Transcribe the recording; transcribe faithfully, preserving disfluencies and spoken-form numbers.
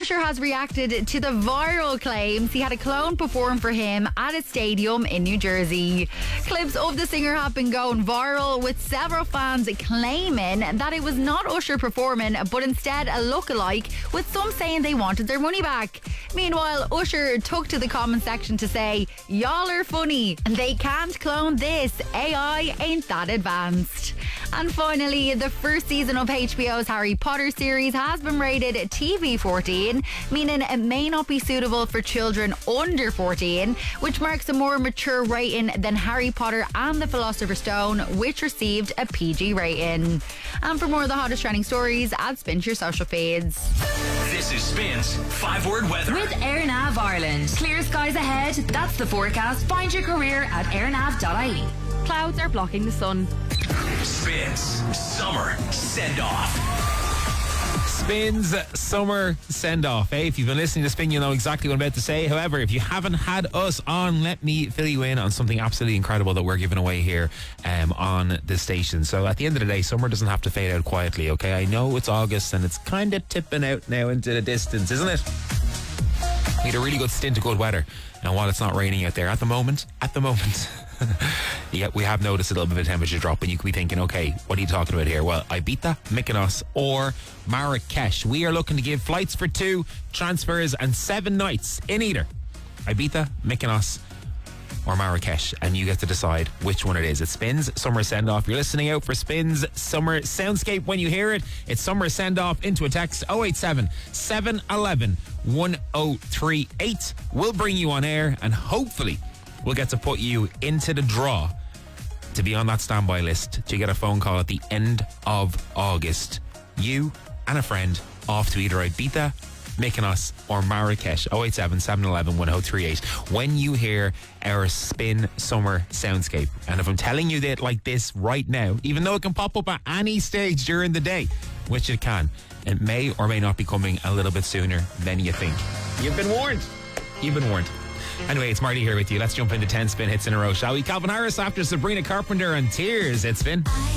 Usher has reacted to the viral claims he had a clone perform for him at a stadium in New Jersey. Clips of the singer have been going viral, with several fans claiming that it was not Usher performing, but instead a lookalike, with some saying they wanted their money back. Meanwhile, Usher took to the comment section to say, "Y'all are funny. They can't clone this. A I ain't that advanced." And finally, the first season of H B O's Harry Potter series has been rated T V fourteen, meaning it may not be suitable for children under fourteen, which marks a more mature rating than Harry Potter and the Philosopher's Stone, which received a P G rating. And for more of the hottest trending stories, add Spin to your social feeds. This is Spin's five-word weather. With AirNav Ireland. Clear skies ahead. That's the forecast. Find your career at airnav dot I E. Clouds are blocking the sun. Spin's summer send-off. Spin's summer send-off. Hey, if you've been listening to Spin, you'll know exactly what I'm about to say. However, if you haven't had us on, let me fill you in on something absolutely incredible that we're giving away here um, on the station. So at the end of the day, summer doesn't have to fade out quietly, okay? I know it's August and it's kind of tipping out now into the distance, isn't it? We had a really good stint of good weather, and while it's not raining out there at the moment, at the moment, yeah, we have noticed a little bit of a temperature drop, and you could be thinking, okay, what are you talking about here? Well, Ibiza, Mykonos, or Marrakesh. We are looking to give flights for two, transfers, and seven nights in either Ibiza, Mykonos, or Marrakesh, and you get to decide which one it is. It Spins Summer Send Off. You're listening out for Spins Summer Soundscape. When you hear it, it's Summer Send Off into a text oh eight seven, seven one one, one oh three eight. We'll bring you on air, and hopefully we'll get to put you into the draw to be on that standby list to get a phone call at the end of August. You and a friend off to either Ibiza, Mykonos, or Marrakesh. oh eight seven, seven one one, one oh three eight. When you hear our Spin Summer Soundscape, and if I'm telling you that like this right now, even though it can pop up at any stage during the day, which it can, it may or may not be coming a little bit sooner than you think. You've been warned. You've been warned. Anyway, it's Marty here with you. Let's jump into ten Spin hits in a row, shall we? Calvin Harris after Sabrina Carpenter and Tears. It's Spin.